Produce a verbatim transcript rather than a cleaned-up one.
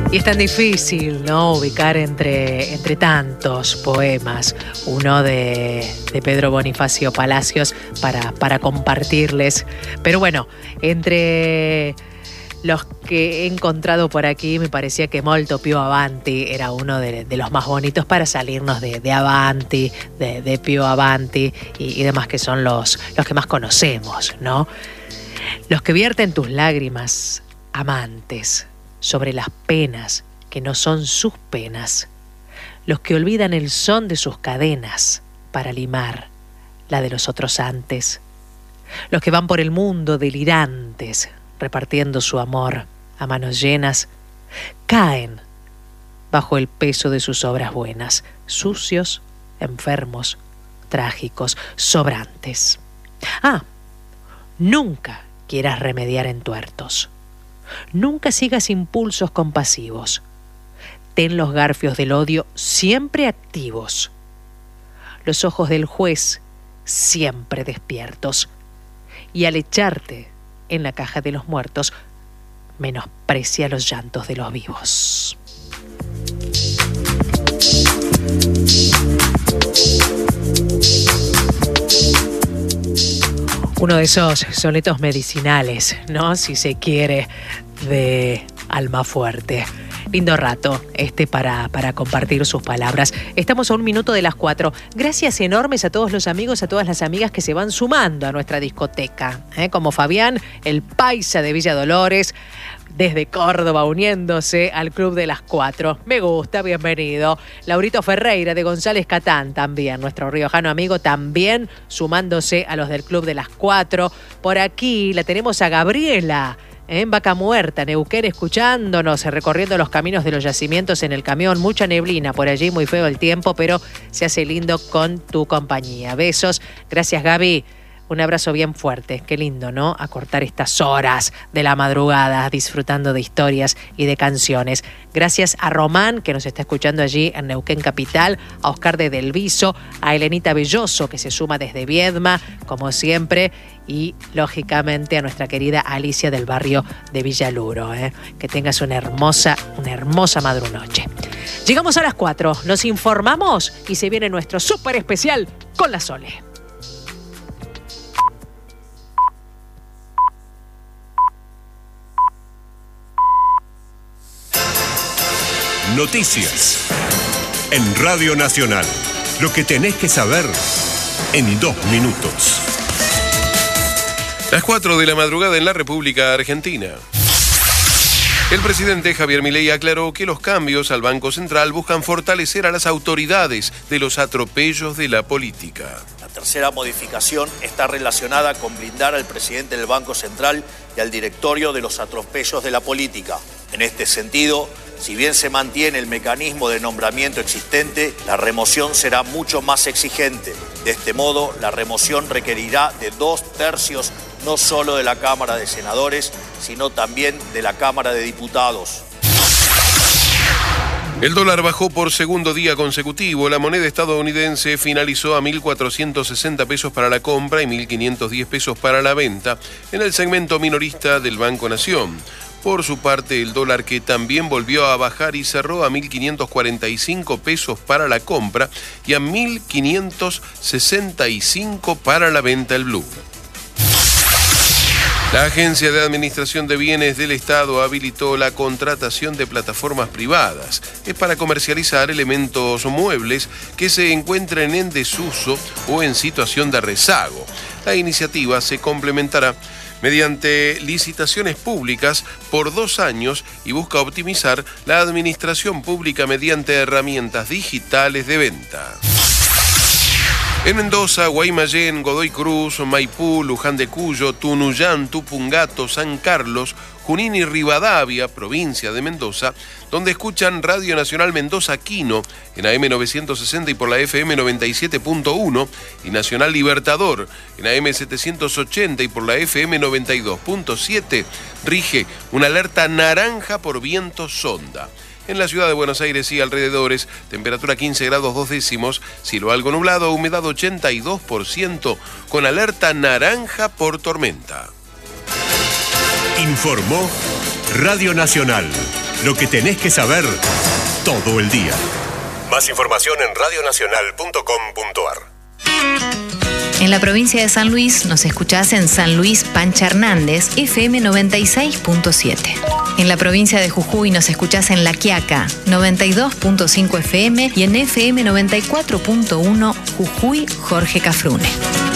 Y es tan difícil, ¿no?, ubicar entre, entre tantos poemas uno de, de Pedro Bonifacio Palacios para, para compartirles. Pero bueno, entre los que he encontrado por aquí me parecía que Molto Pio Avanti era uno de, de los más bonitos para salirnos de, de Avanti, de, de Pio Avanti y, y demás, que son los, los que más conocemos, ¿no? Los que vierten tus lágrimas, amantes, sobre las penas que no son sus penas, los que olvidan el son de sus cadenas para limar la de los otros antes, los que van por el mundo delirantes repartiendo su amor a manos llenas, caen bajo el peso de sus obras buenas, sucios, enfermos, trágicos, sobrantes. Ah, nunca quieras remediar entuertos. Nunca sigas impulsos compasivos. Ten los garfios del odio siempre activos. Los ojos del juez siempre despiertos. Y al echarte en la caja de los muertos, menosprecia los llantos de los vivos. Uno de esos sonetos medicinales, ¿no?, si se quiere, de Almafuerte. Lindo rato este para, para compartir sus palabras. Estamos a un minuto de las cuatro. Gracias enormes a todos los amigos, a todas las amigas que se van sumando a nuestra discoteca, ¿eh? Como Fabián, el paisa de Villa Dolores, desde Córdoba, uniéndose al Club de las Cuatro. Me gusta, bienvenido. Laurito Ferreira de González Catán también, nuestro riojano amigo, también sumándose a los del Club de las Cuatro. Por aquí la tenemos a Gabriela, en Vaca Muerta, Neuquén, escuchándonos, recorriendo los caminos de los yacimientos en el camión. Mucha neblina por allí, muy feo el tiempo, pero se hace lindo con tu compañía. Besos. Gracias, Gaby. Un abrazo bien fuerte. Qué lindo, ¿no?, acortar estas horas de la madrugada disfrutando de historias y de canciones. Gracias a Román, que nos está escuchando allí en Neuquén Capital, a Oscar de Delviso, a Elenita Belloso, que se suma desde Viedma, como siempre, y lógicamente a nuestra querida Alicia del barrio de Villaluro. ¿eh? Que tengas una hermosa, una hermosa madrunoche. Llegamos a las cuatro, nos informamos y se viene nuestro súper especial con la Sole. Noticias en Radio Nacional. Lo que tenés que saber en dos minutos. Las cuatro de la madrugada en la República Argentina. El presidente Javier Milei aclaró que los cambios al Banco Central buscan fortalecer a las autoridades de los atropellos de la política. La tercera modificación está relacionada con blindar al presidente del Banco Central y al directorio de los atropellos de la política. En este sentido, si bien se mantiene el mecanismo de nombramiento existente, la remoción será mucho más exigente. De este modo, la remoción requerirá de dos tercios no solo de la Cámara de Senadores, sino también de la Cámara de Diputados. El dólar bajó por segundo día consecutivo. La moneda estadounidense finalizó a mil cuatrocientos sesenta pesos para la compra y mil quinientos diez pesos para la venta en el segmento minorista del Banco Nación. Por su parte, el dólar, que también volvió a bajar y cerró a mil quinientos cuarenta y cinco pesos para la compra y a mil quinientos sesenta y cinco para la venta el blue. La Agencia de Administración de Bienes del Estado habilitó la contratación de plataformas privadas. Es para comercializar elementos muebles que se encuentren en desuso o en situación de rezago. La iniciativa se complementará mediante licitaciones públicas por dos años y busca optimizar la administración pública mediante herramientas digitales de venta. En Mendoza, Guaymallén, Godoy Cruz, Maipú, Luján de Cuyo, Tunuyán, Tupungato, San Carlos, Junín y Rivadavia, provincia de Mendoza, donde escuchan Radio Nacional Mendoza Quino en A M novecientos sesenta y por la F M noventa y siete punto uno y Nacional Libertador en A M setecientos ochenta y por la F M noventa y dos punto siete, rige una alerta naranja por viento sonda. En la ciudad de Buenos Aires y alrededores, temperatura quince grados dos décimos, cielo algo nublado, humedad ochenta y dos por ciento, con alerta naranja por tormenta. Informó Radio Nacional, Lo que tenés que saber todo el día. Más información en radionacional punto com punto a r. En la provincia de San Luis nos escuchás en San Luis Pancha Hernández, F M noventa y seis punto siete. En la provincia de Jujuy nos escuchás en La Quiaca, noventa y dos punto cinco F M y en F M noventa y cuatro punto uno Jujuy Jorge Cafrune.